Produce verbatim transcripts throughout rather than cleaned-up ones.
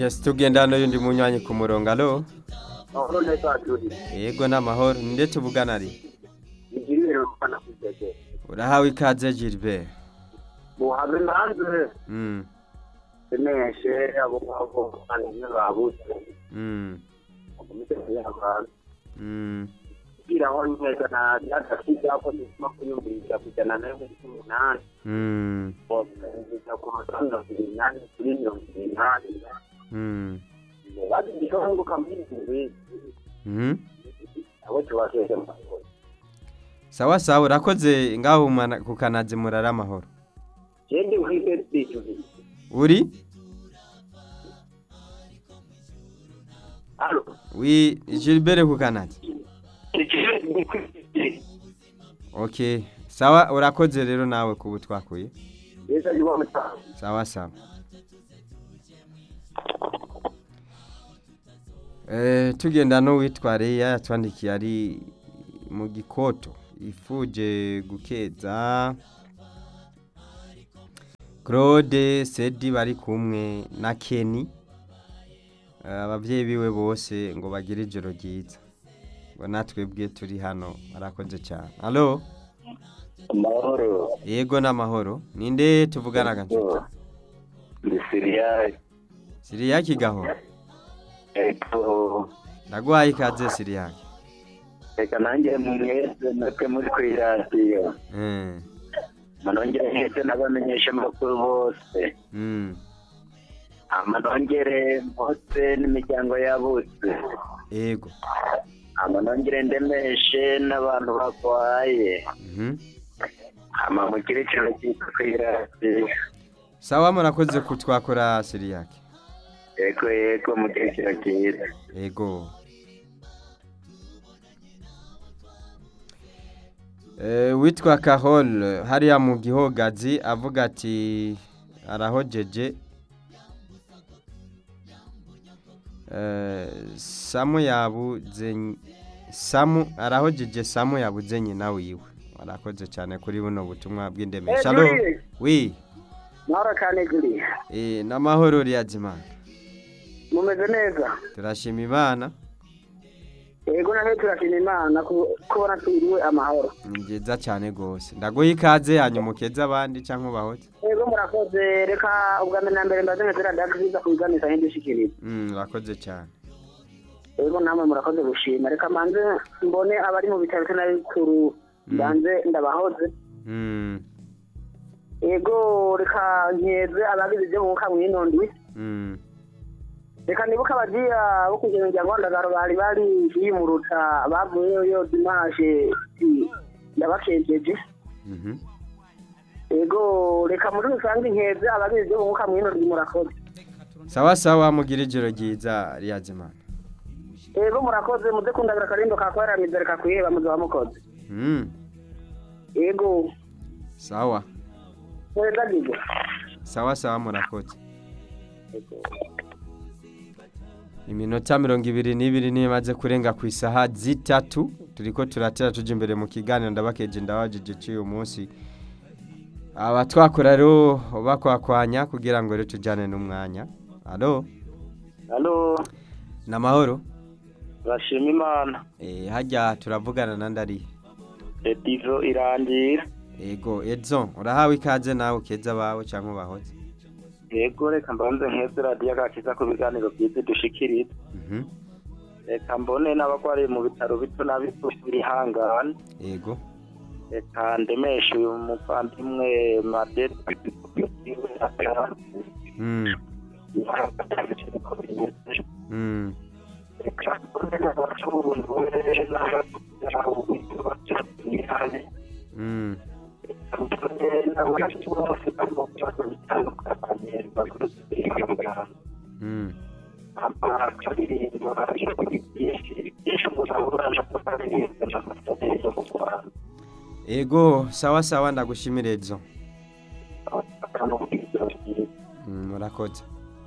Yes, tugenda hano yundi munywanyi ku murongo. Alo? Mahoro neza turi. Yego n'amahoro. Ninde tuvugana ari? Igirire rukana kujege. Urahawe ikaze Gilbert. Muhabe nanze. Mm. Nemeshe abo abo anne babutse. Mm. Komite y'abantu. Mm. Ira ho neza na yakasiga ko nisima kuyumvira kujana nayo mu nane. Mm. Bo nza ko matanga nane kuri nane. Mm. Badi ndongo kambizi. Mhm. Abo tubashije mbako. Sawa sawa urakoze ngaho ku kanazi murara amahoro. Jendi uhite dicuzi. Uri? Allo. Oui, Gilbert ku kanazi. Okay. Sawa urakoze rero nawe kubu twakuye. Yesa yuwa mta. Sawa sawa. Eh tugenda no witware yatwandikiye ari mu gikoto ifuje gukeza Claude Sedi bari kumwe na Kenny abavyeyi biwe bose ngo bagire ijoro ryiza ngo natwebwe turi hano barakoze cyane. Allo? Mahoro. Yego n'amahoro. Ninde tuvugana gato? Ndi Siriya. Siriya kigaho. Eko. Ndagwaye ikaze Siriya. Eka nanjye mu mwese natwe muri kwiradiyo. Eh. Manongere hete nabamenyesha makuru bose. Mm. Amanongere bose n'imiryango yabutse. Yego. Amanongere ndemeshe n'abantu bakwaye. Mhm. Ama mukire cyane kwiradiyo. Sawa murakoze kutwakora Siriya. Eko eko mukire cyane. Yego. Eh witwa Carol hariya mu gihogazi avuga ati arahojeje eh Samu yabuze Samu arahojeje Samu yabuze nyina wiwe. Arakoze cyane kuri buno butumwa bw'indemesha. Allo? Oui. Mara kane guri. Eh namahoro ryazima. Mumeze neza. Turashima Imana. Ego nawe turashima Imana kubona twiriwe amahoro. Ngiza cyane gose. Ndaguha ikaze hanyuma ukeza abandi canke bahoze. Ego murakoze reka ubwa mbere na mbere mbaze nzira ndakiza kuganisa hindi shikiriza. Mm urakoze cyane. Ego namwe murakoze gushima reka manze mbone abari mu bitaro n'abikuru banze ndabahoze. Mm. Ego reka nkeze abagize byo mu kamwe n'indwi. Mm. Reka nibuka bagiya bo kugenda Rwanda bari bari yimuruta bavuye yo dimanche ndabakejeje. Mhm. Ego reka muri rusange nkeze abagize byo mu kamwe n'indwi murakoze. Sawa sawa mugira ijoro ryiza ryazimana. Ego murakoze muze kundabira karindo kakwara mizere kakwiheba muzo bamukoze. Mm. Ego. Sawa. Wenda gigo. Sawa sawa murakoze. Ego. Iminota mirongo ibiri n'ibiri nimaze kurenga ku isaha zitatu turiko turatera tuje imbere mu kiganiro ndabakeje ndabajije cy'uyu munsi. Aba twakora rero bakwakwanya kugira ngo rero tujane n'umwanya. Allo? Allo. Namahoro. Bashima Imana. Eh hajya turavugana nandari. Edizo irangira. Ego Edson urahawe ikaze nawe ukeza bawe cyangwa bahoze. Yego reka mbanze nkeze radio gakiza ku biganiro byiza dushikiriza. Mhm. Reka mbone n'abakwari mu bitaro bito nabisubira hangana. Yego. Reka ndemeshe uyu muvandimwe Madet. Mm. Mm. Mm. Mm. Ego sawa sawa ndagushimire Edson. Mm murakoze.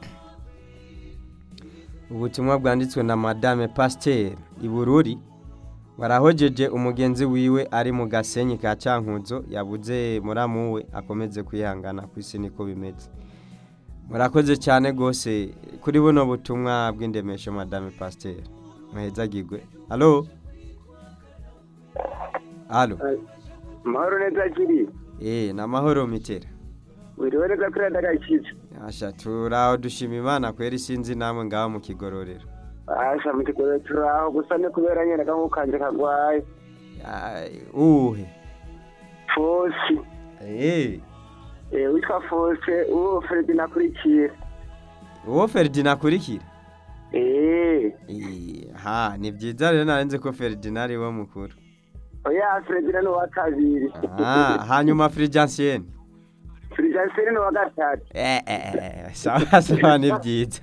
Ubutumwa bwanditswe na Madame Pasteur Ibururi barahojeje umugenzi wiwe ari mu gasenyi ka Cankuzo yabuze muramuwe akomeze kwihangana kwisi niko bimeze. murakoze cyane gose kuri buno butumwa bw'indemesho madame Pasteur muhezagirwe. Allo Allo Mahoro neza kiri. Eh namahoro mitera. Wiriwe neza kuri ndagakiza. Asha turaho dushima Imana kweri sinzi namwe ngaho mu kigororero. Asha mu kigororero turaho gusa ne kubera nyene kamukanje kagwaye. Ai uhe. Fosi. Eh Eh witwa Fose uwo Ferdinand kurikira. Uwo Ferdinand kurikira? Eh. Eh ha ni byiza rero narenze ko Ferdinand ari wo mukuru. Oya Ferdinand wa kabiri. Ah hanyuma Frijancienne. Frijancienne no wa gatatu. Eh eh sawa sawa ni byiza.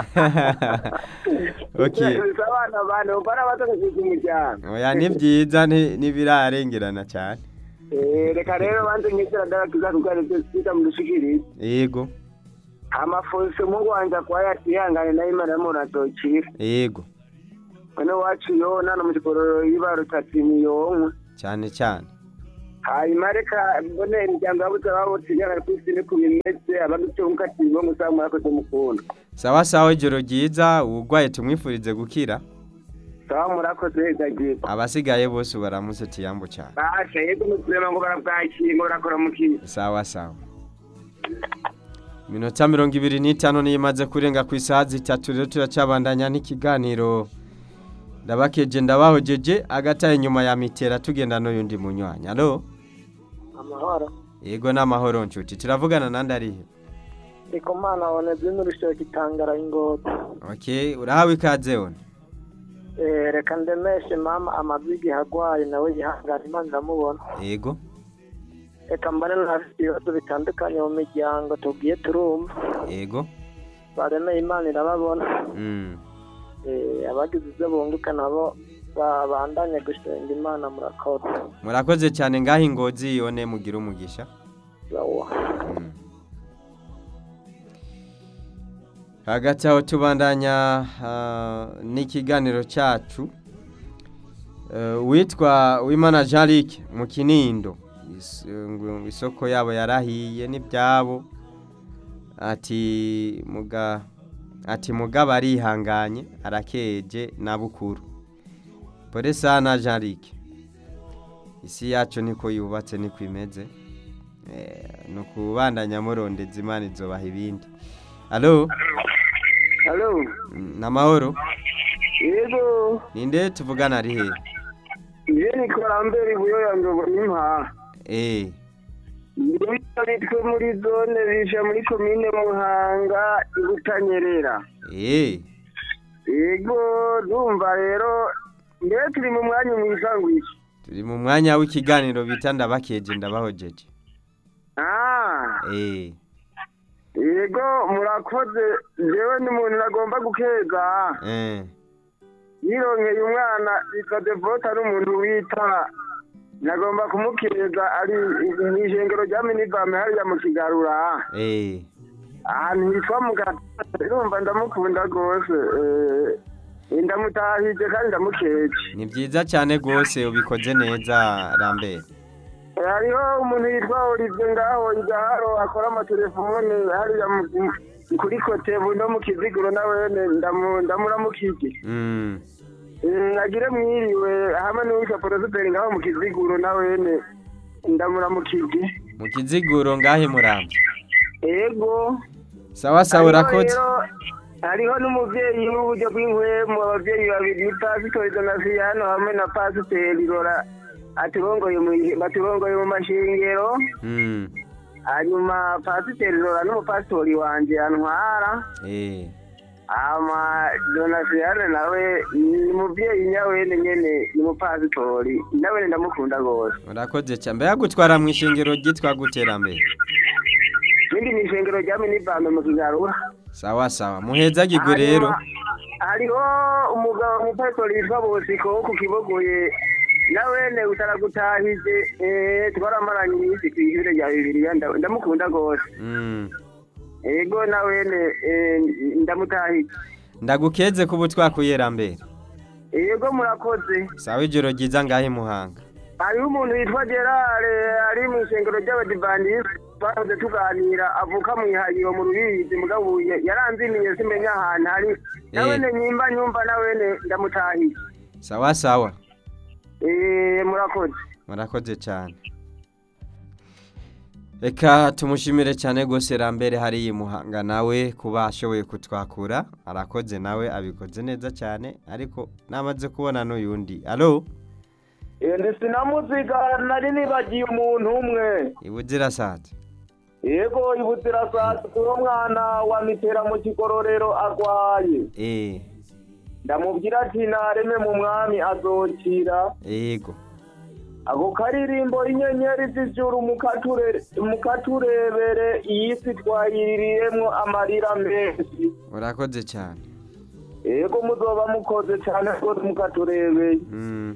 Okay. Sabana bana bara batakuziga umujyana. Oya ni byiza ni birarengerana cyane. Eh reka rero banze nyitira ndarakiza kugana twita mu rushikiri. Yego. Amafonse Mungu wanje kwa yatihangane na Imana yamuratokira. Yego. Bane wacu yo nana mu kigororero yibaro tatini yo. Cyane cyane. Hanyuma reka mbone imiryango yabuze babotigana kwisi ku bimeze abadutunga tibo musamu yakoze mukunda. Sawa sawa ijoro ryiza ugwaye tumwifurize gukira. Sawa murakoze hezagiye. Abasigaye bose baramutse tiyambo cyane. Basha yego mutsema ngo barabwaki ngo rakora mukiri. Sawa sawa. Minota mirongo ibiri n'itanu niyimaze kurenga ku isaha zitatu rero turacabandanya n'ikiganiro. Ndabakeje ndabahojeje agataye inyuma ya mitera tugenda no yundi munywanya. Allo? Amahoro. Yego namahoro nshuti. Turavugana nande arihe? Iko mana one by'urushyo kitangara ingota. Okay, urahawe ikaze one. Eh reka ndemeshe mama amabigi hagwaye nawe yihangana Imana ndamubona. Yego. Eka mbane n'afite ibibazo bitandukanye mu miryango tugiye turumva. Yego. Bareme Imana irababona. Mm. Eh abagize ibyo bunguka nabo babandanye gusenga Imana murakoze. Murakoze cyane ngaho ingozi yone mugira umugisha. Yawa. Mm. Hagati aho tubandanya uh, n'ikiganiro cyacu uh, witwa Wimana Jalik mu Kinindo. Isoko yabo yarahiye n'ibyabo ati muga ati mugaba arihanganye arakeje nabukuru pore sana Jalik isi yacu niko yubatse niko imeze eh no kubandanya murondeza Imana izobaha ibindi. Allo Allo namahoro yego ninde tuvugana ari he? Yeni korambere buyo yango nimha Eh. Nitwe muri zone bisha muri commune Muhanga ibutanyerera. Eh. Yego ndumva rero nde turi mu mwanya mwisangwisha. Turi mu mwanya w'ikiganiro bita ndabakeje ndabahojeje. Ah. Eh. Yego murakoze jewe ni umuntu nagomba gukeza. Eh. Yironkeye umwana yitwa Devota n'umuntu wita nagomba kumukeza ari n'ijengero rya minibame hariya mu Kigarura. Eh. Ahantu hitwa Mugata urumva ndamukunda gose eh ndamutahije kandi ndamukeje. Ni byiza cyane gose ubikoze neza Lambert. Hariho umuntu yitwa Olivier ngaho igaharo akora amatelefone hariya kuri Kotebu no mu Kiziguro nawe ndamuramukije. Mm. Nagire mwiriwe hamwe n'uwitwa Porosiperi ngaho mu Kiziguro nawene ndamuramukije. Mu Kiziguro ngahe Murambi? Yego. Sawa sawa urakoze. Hariho n'umuvyeyi w'uburyo bw'inkwemu abavyeyi babiri Pastor Donasiano hamwe na Pastor Lora atirongoye mu batirongoye mu mashingero. Mm. Hanyuma Pastor Lora n'umupastori wanje antwara. Eh. Ama Donasiano nawe ni muvyeyi nyawene nyene ni mupastori nawe ndamukunda gose. Urakoze cyane yagutwara mu ishingiro gitwa guterambere. Ndi ni ishengero rya minibame mu Kigarura. Sawa sawa muhezagirwe rero. Hariho umugabo mupastori yitwa Bosiko ku Kibogoye nawene utaragutahije eh twaramaranye imisi kw'ishure rya Bibiliya ndamukunda gose. Mm. Ego nawene ndamutahije. Ndagukeze kubu twakuyera mbere. Ego murakoze. Sawa ijoro ryiza ngahe Muhanga. Hariho umuntu yitwa Gerard ari mu ishengero ry'Abadivantiste. twahoze tuganira avuka mu ihayiro mu rubizi mugabo yaranzimiye simenya ahantu hari nawe ne nyimba nyumva nawe ne ndamutahiye sawa sawa eh murakoze murakoze cyane reka tumushimire cyane gose Rambere hari yimuhanga nawe kuba ashoboye kutwakura arakoze nawe abikoze neza cyane ariko namaze kubona n'uyundi allo Ende sinamuziga nari nibagiye umuntu umwe ibuzira sate Yego ibuzira sate kuwo mwana wa mitera mu kigororero agwaye eh ndamubwira ati nareme mu mwami azokira yego ako karirimbo inyenyeri z'ijuru mukature mukaturebere iyisi twayiririyemwo amarira menshi urakoze cyane Yego muzoba mukoze cyane rwose mukaturebeye mm.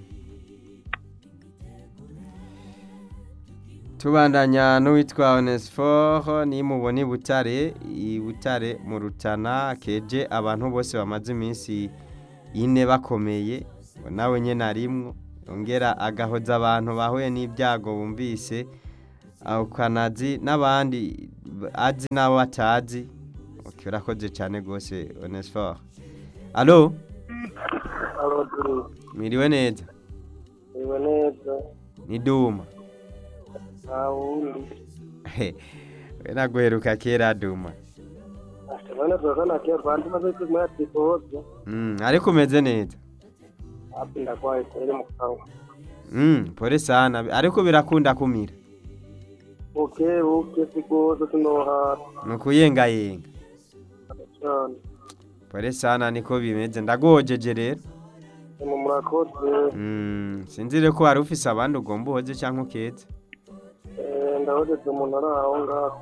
Tubandanya n'uwitwa Onesphore ni muboni Butare i Butare mu Rutana keje abantu bose bamaze iminsi ine bakomeye nawe nyene arimwo ongera agahoza abantu bahuye n'ibyago bumvise aho kanazi n'abandi azi nabo batazi okay urakoze cyane gose Onesphore allo Allo Miriwe neza Miriwe neza ni Duma Awundi he wena guheruka kera Duma Ashobora kuzana kera bandi maze kumati kozo mm ariko umeze neza apinda kwa isere mu kanga mm pole sana ariko birakunda kumira okay okay sikozo tunoha nukuyenga yenga cyane pole sana niko bimeze ndagojeje rero mu murakoze mm sinzire ko ari ufise abandi ugomba uhoze cyangwa ukeze eh ndahoze umuntu ari aho ngaho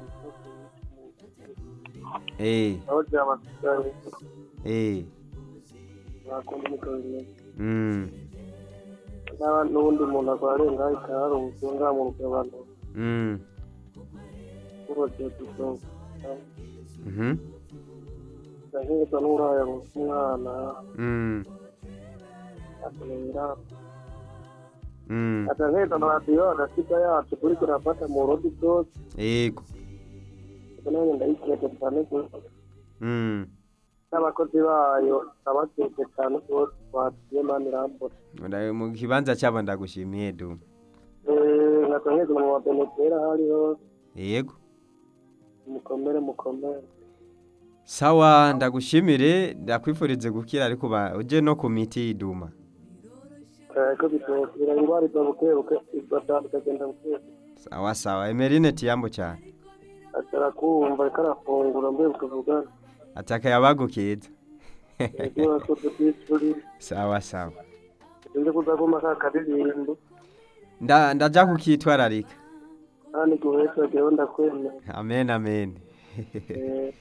eh ndahoze abasirikare eh nakunda mukanye mm n'ubundi muntu akwarenga ikaro usunga mu rugabano mm urose tuzo mhm ndaheza n'uraya umwana mm akenera mm ataheza na radio agasiga yacu kuri kurafata mu rodi byose yego nanjye ndayikeka cyane ko mm n'abakozi bayo abakeke cyane ko twatiye mani rambo ndaye mu kibanza cyabo ndagushimiye Duma eh nataheza mu wabenetera hariho yego mukomere mukomere sawa ndagushimire ndakwifurize gukira ariko uje no ku miti Duma ko bitokira ingwari zo bukebuke ibatandika genda bukebuke sawa sawa Emeline tiyambo cyane atara kumva karafungura mbe kuvuga ataka yabagukeza ego so tuturi sawa sawa nje kuza kuma ka kadirimbo nda ndaja kukitwararika ani guheza genda kwene amen amen eh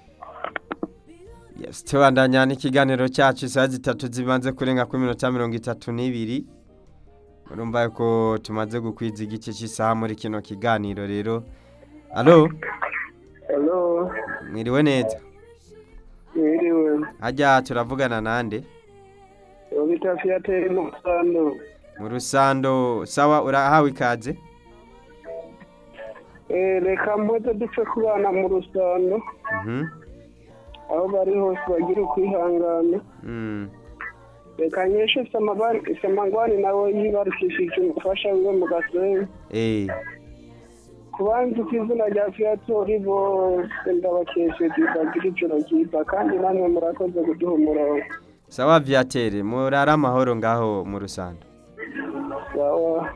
yes tubandanya n'ikiganiro cyacu saa zitatu zibanze kurenga ku minota mirongo itatu n'ibiri urumva ko tumaze gukwiza igice cy'isaha muri kino kiganiro rero allo hello mwiriwe neza mwiriwe hajya turavugana nande obita fiate mu Rusando mu Rusando sawa urahawe ikaze eh reka mpoze dupfe kubana mu Rusando mhm aho bari hose bagira ukwihangana mm reka nyeshe samabari samangwani nawe yibarukishije umufasha wiwe mu Gasenyi eh kubanza kwizina rya Fiatori bose ndabakesheje bagira ijoro ryiza kandi namwe murakoze kuduha umurongo sawa Viatere murara amahoro ngaho mu Rusando sawa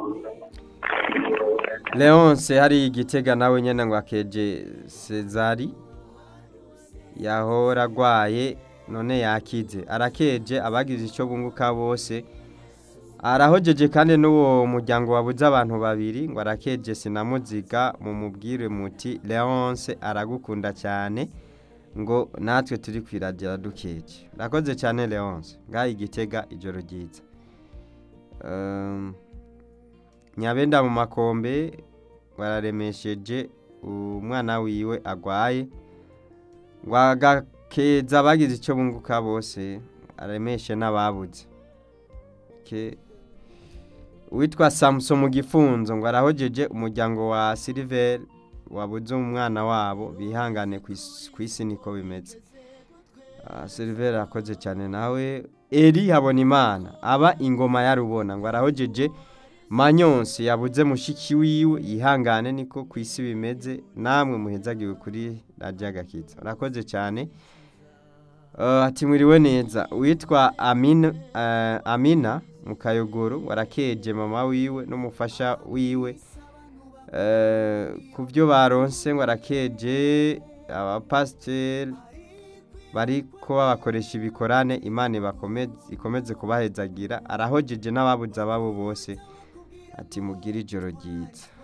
Leonce hari igitega nawe nyene ngo akeje Cezari yahora gwaye none yakize arakeje abagize icyo bunguka bose arahojeje kandi n'uwo muryango wabuze abantu babiri ngo arakeje sinamuziga mu mubwire muti Leonce aragukunda cyane ngo natwe turi kwiragira dukeje rakoze cyane Leonce ngayi igitega ijoro ryiza um, nyabenda mu makombe bararemesheje umwana wiwe agwaye ngwagakeza bagize icyo bunguka bose aremeshe n'ababuze ke witwa Samson mu gifunzo ngo arahojeje umuryango wa Silver wabuze umwana wabo bihangane ku isi niko bimeze. Silver akoze cyane nawe. Eri Habonimana aba ingoma ya Rubona ngo arahojeje Manyonsi yabuze mushiki wiwe yihangane niko ku isi bimeze, namwe muhezagiwe kuri Radio Agakiza. Urakoze cyane. Uh, ati mwiriwe neza. Witwa Amina uh, Amina Mukayogoro warakeje mama wiwe n'umufasha wiwe uh, kuvyo baronse ngo arakeje aba pastor bari ko bakoresha ibikorane Imana bakomeze ikomeze kubahezagira. Arahojeje n'ababuza babo bose ati mugira ijoro ryiza.